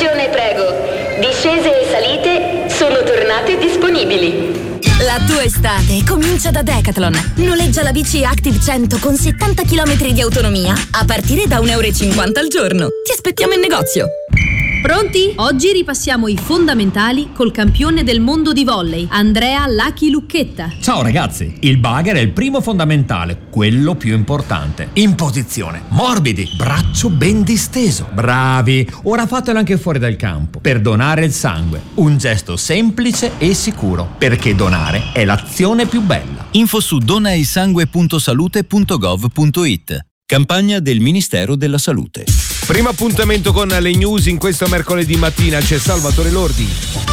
Attenzione, prego. Discese e salite sono tornate disponibili. La tua estate comincia da Decathlon. Noleggia la bici Active 100 con 70 km di autonomia a partire da €1,50 al giorno. Ti aspettiamo in negozio. Pronti? Oggi ripassiamo i fondamentali col campione del mondo di volley, Andrea Lucky Lucchetta. Ciao ragazzi, il bugger è il primo fondamentale, quello più importante. In posizione, morbidi, braccio ben disteso. Bravi, ora fatelo anche fuori dal campo, per donare il sangue. Un gesto semplice e sicuro, perché donare è l'azione più bella. Info su donaisangue.salute.gov.it. Campagna del Ministero della Salute. Primo appuntamento con le news in questo mercoledì mattina, c'è Salvatore Lordi.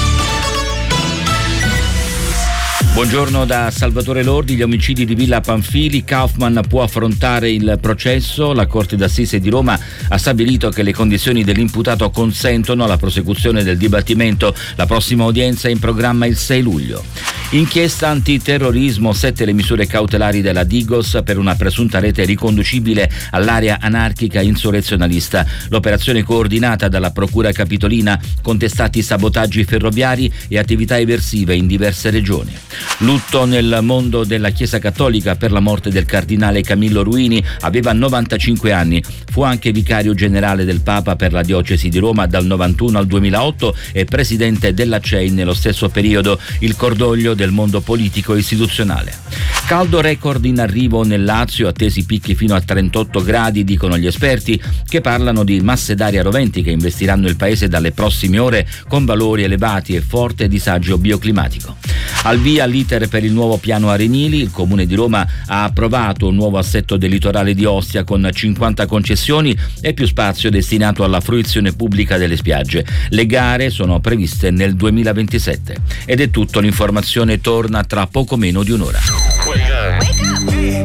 Buongiorno da Salvatore Lordi. Gli omicidi di Villa Pamphili, Kaufman può affrontare il processo. La Corte d'Assise di Roma ha stabilito che le condizioni dell'imputato consentono la prosecuzione del dibattimento. La prossima udienza è in programma il 6 luglio. Inchiesta antiterrorismo, 7 le misure cautelari della Digos per una presunta rete riconducibile all'area anarchica insurrezionalista. L'operazione coordinata dalla Procura Capitolina, contestati sabotaggi ferroviari e attività eversive in diverse regioni. Lutto nel mondo della Chiesa Cattolica per la morte del cardinale Camillo Ruini, aveva 95 anni, fu anche vicario generale del Papa per la diocesi di Roma dal 91 al 2008 e presidente della CEI nello stesso periodo. Il cordoglio del mondo politico e istituzionale. Caldo record in arrivo nel Lazio, attesi picchi fino a 38 gradi, dicono gli esperti, che parlano di masse d'aria roventi che investiranno il paese dalle prossime ore con valori elevati e forte disagio bioclimatico. Al via l'iter per il nuovo piano Arenili, il Comune di Roma ha approvato un nuovo assetto del litorale di Ostia con 50 concessioni e più spazio destinato alla fruizione pubblica delle spiagge. Le gare sono previste nel 2027. Ed è tutto, l'informazione torna tra poco meno di un'ora.